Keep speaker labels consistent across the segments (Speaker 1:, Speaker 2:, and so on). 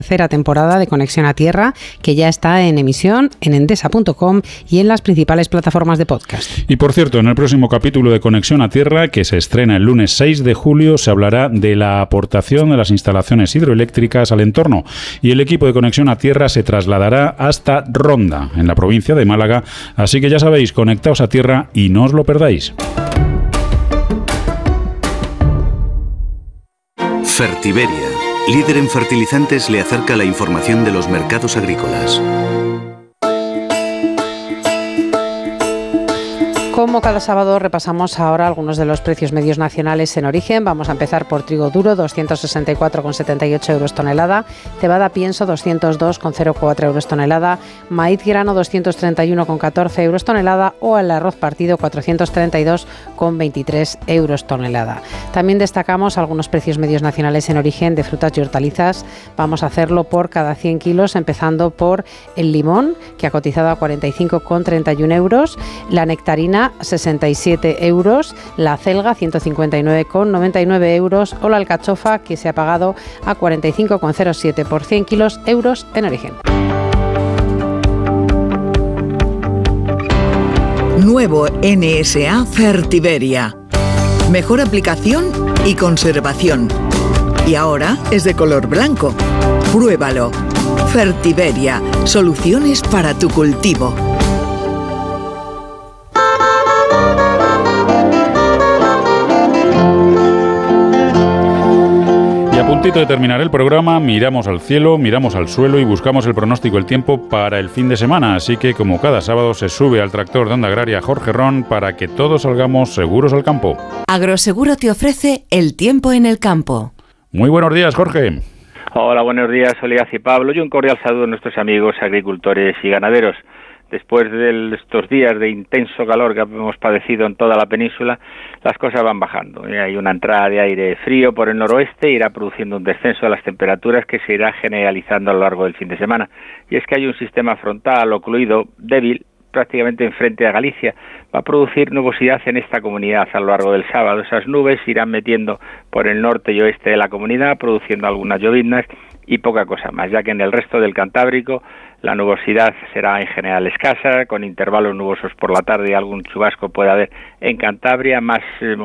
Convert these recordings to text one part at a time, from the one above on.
Speaker 1: Tercera temporada de Conexión a Tierra, que ya está en emisión en endesa.com y en las principales plataformas de podcast.
Speaker 2: Y por cierto, en el próximo capítulo de Conexión a Tierra, que se estrena el lunes 6 de julio, se hablará de la aportación de las instalaciones hidroeléctricas al entorno, y el equipo de Conexión a Tierra se trasladará hasta Ronda, en la provincia de Málaga, así que ya sabéis, conectaos a tierra y no os lo perdáis.
Speaker 3: Fertiberia, líder en fertilizantes, le acerca la información de los mercados agrícolas.
Speaker 1: Como cada sábado, repasamos ahora algunos de los precios medios nacionales en origen. Vamos a empezar por trigo duro, 264,78 euros tonelada, cebada pienso, 202,04 euros tonelada, maíz grano, 231,14 euros tonelada, o el arroz partido, 432,23 euros tonelada. También destacamos algunos precios medios nacionales en origen de frutas y hortalizas. Vamos a hacerlo por cada 100 kilos, empezando por el limón, que ha cotizado a 45,31 euros, la nectarina, 67 euros, la acelga 159,99 euros o la alcachofa, que se ha pagado a 45,07 por 100 kilos euros en origen.
Speaker 4: Nuevo NSA Fertiberia. Mejor aplicación y conservación. Y ahora es de color blanco. Pruébalo. Fertiberia. Soluciones para tu cultivo.
Speaker 2: A puntito de terminar el programa, miramos al cielo, miramos al suelo y buscamos el pronóstico del tiempo para el fin de semana. Así que, como cada sábado, se sube al tractor de Onda Agraria Jorge Ron para que todos salgamos seguros al campo.
Speaker 5: Agroseguro te ofrece el tiempo en el campo.
Speaker 2: Muy buenos días, Jorge.
Speaker 6: Hola, buenos días, Olivas y Pablo. Y un cordial saludo a nuestros amigos agricultores y ganaderos. Después de estos días de intenso calor que hemos padecido en toda la península, las cosas van bajando. Hay una entrada de aire frío por el noroeste, irá produciendo un descenso de las temperaturas que se irá generalizando a lo largo del fin de semana. Y es que hay un sistema frontal ocluido débil, prácticamente enfrente a Galicia, va a producir nubosidad en esta comunidad a lo largo del sábado. Esas nubes irán metiendo por el norte y oeste de la comunidad, produciendo algunas lloviznas y poca cosa más, ya que en el resto del Cantábrico la nubosidad será en general escasa, con intervalos nubosos por la tarde y algún chubasco puede haber en Cantabria, más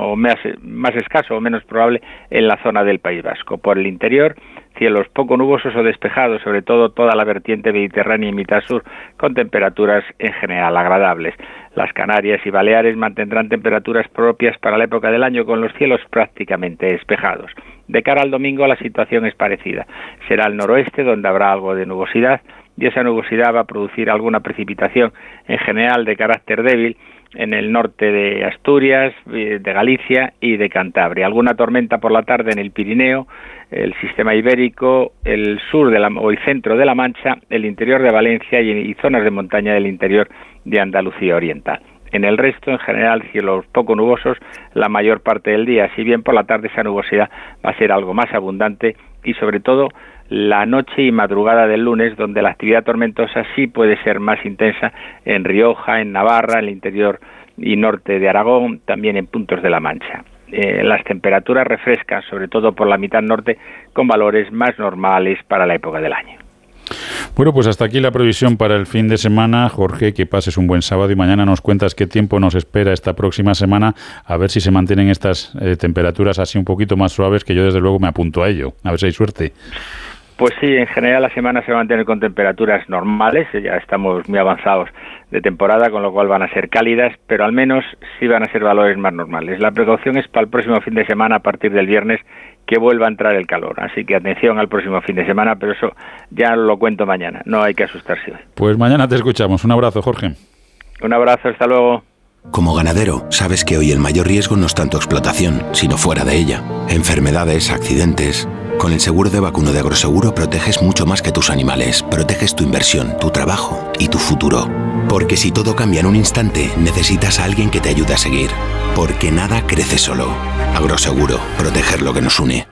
Speaker 6: escaso o menos probable en la zona del País Vasco. Por el interior, cielos poco nubosos o despejados, sobre todo toda la vertiente mediterránea y mitad sur, con temperaturas en general agradables. Las Canarias y Baleares mantendrán temperaturas propias para la época del año, con los cielos prácticamente despejados. De cara al domingo la situación es parecida. Será el noroeste donde habrá algo de nubosidad, y esa nubosidad va a producir alguna precipitación, en general de carácter débil, en el norte de Asturias, de Galicia y de Cantabria. Alguna tormenta por la tarde en el Pirineo, el sistema ibérico, el sur o el centro de la Mancha, el interior de Valencia y zonas de montaña del interior de Andalucía Oriental. En el resto, en general, cielos poco nubosos la mayor parte del día, si bien por la tarde esa nubosidad va a ser algo más abundante y sobre todo la noche y madrugada del lunes, donde la actividad tormentosa sí puede ser más intensa en Rioja, en Navarra, en el interior y norte de Aragón, también en puntos de la Mancha. Las temperaturas refrescan, sobre todo por la mitad norte, con valores más normales para la época del año.
Speaker 2: Bueno, pues hasta aquí la previsión para el fin de semana. Jorge, que pases un buen sábado y mañana nos cuentas qué tiempo nos espera esta próxima semana, a ver si se mantienen estas temperaturas así un poquito más suaves, que yo desde luego me apunto a ello. A ver si hay suerte.
Speaker 6: Pues sí, en general la semana se va a mantener con temperaturas normales, ya estamos muy avanzados de temporada, con lo cual van a ser cálidas, pero al menos sí van a ser valores más normales. La precaución es para el próximo fin de semana, a partir del viernes, que vuelva a entrar el calor. Así que atención al próximo fin de semana, pero eso ya lo cuento mañana, no hay que asustarse hoy.
Speaker 2: Pues mañana te escuchamos. Un abrazo, Jorge.
Speaker 6: Un abrazo, hasta luego.
Speaker 3: Como ganadero, sabes que hoy el mayor riesgo no es tanto explotación, sino fuera de ella. Enfermedades, accidentes. Con el seguro de vacuno de Agroseguro proteges mucho más que tus animales. Proteges tu inversión, tu trabajo y tu futuro. Porque si todo cambia en un instante, necesitas a alguien que te ayude a seguir. Porque nada crece solo. Agroseguro, proteger lo que nos une.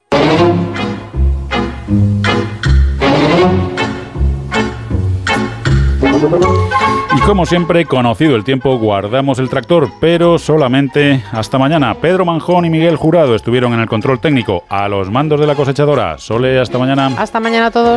Speaker 2: Y como siempre, conocido el tiempo, guardamos el tractor, pero solamente hasta mañana. Pedro Manjón y Miguel Jurado estuvieron en el control técnico, a los mandos de la cosechadora. Sole, hasta mañana.
Speaker 1: Hasta mañana a todos.